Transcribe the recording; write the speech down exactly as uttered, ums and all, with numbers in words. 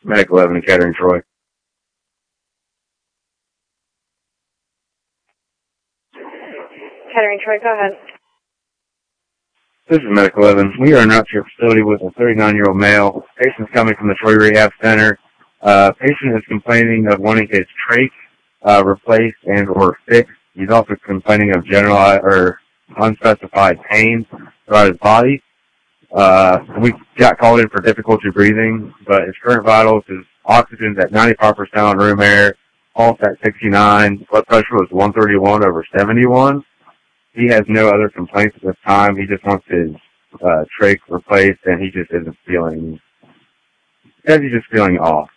Medic eleven in Kettering, Troy. Kettering, Troy, go ahead. This is Medic eleven. We are not to your facility with a thirty-nine-year-old male. Patient's coming from the Troy Rehab Center. Uh, patient is complaining of wanting his trach uh, replaced and or fixed. He's also complaining of general or unspecified pain throughout his body. Uh, we got called in for difficulty breathing, but his current vitals, his oxygen's at ninety-five percent on room air, pulse at sixty-nine, blood pressure was one thirty-one over seventy-one. He has no other complaints at this time. He just wants his uh, trach replaced, and he just isn't feeling, says he's just feeling off.